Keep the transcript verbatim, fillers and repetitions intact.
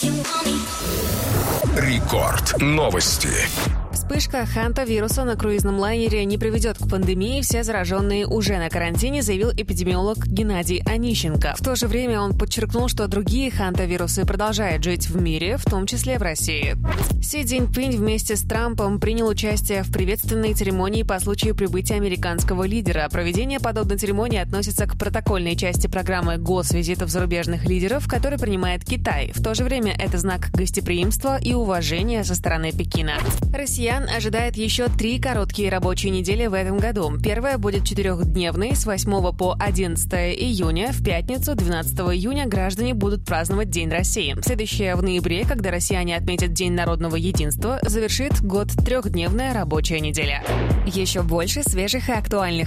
Рекорд. Новости. Вспышка хантавируса на круизном лайнере не приведет к пандемии, все зараженные уже на карантине, заявил эпидемиолог Геннадий Онищенко. В то же время он подчеркнул, что другие хантавирусы продолжают жить в мире, в том числе в России. Си Цзиньпинь вместе с Трампом принял участие в приветственной церемонии по случаю прибытия американского лидера. Проведение подобной церемонии относится к протокольной части программы госвизитов зарубежных лидеров, который принимает Китай. В то же время это знак гостеприимства и уважения со стороны Пекина. Россиян ожидает еще три короткие рабочие недели в этом году. Первая будет четырехдневной с восьмого по одиннадцатое июня. В пятницу, двенадцатого июня, граждане будут праздновать День России. Следующая в ноябре, когда россияне отметят День народного единства, завершит год трехдневная рабочая неделя. Еще больше свежих и актуальных